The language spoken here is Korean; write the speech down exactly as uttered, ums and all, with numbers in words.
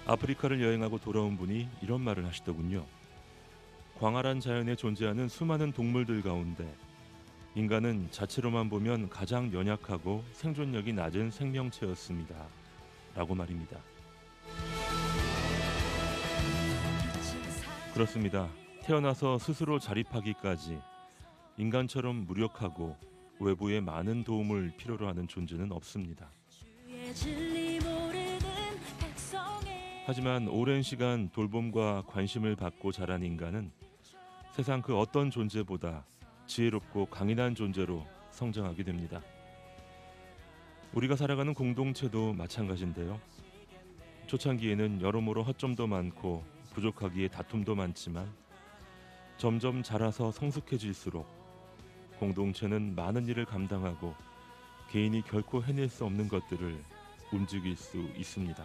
아프리카를 여행하고 돌아온 분이 이런 말을 하시더군요. 광활한 자연에 존재하는 수많은 동물들 가운데 인간은 자체로만 보면 가장 연약하고 생존력이 낮은 생명체였습니다. 라고 말입니다. 그렇습니다. 태어나서 스스로 자립하기까지 인간처럼 무력하고 외부의 많은 도움을 필요로 하는 존재는 없습니다. 하지만 오랜 시간 돌봄과 관심을 받고 자란 인간은 세상 그 어떤 존재보다 지혜롭고 강인한 존재로 성장하게 됩니다. 우리가 살아가는 공동체도 마찬가지인데요. 초창기에는 여러모로 허점도 많고 부족하기에 다툼도 많지만 점점 자라서 성숙해질수록 공동체는 많은 일을 감당하고 개인이 결코 해낼 수 없는 것들을 움직일 수 있습니다.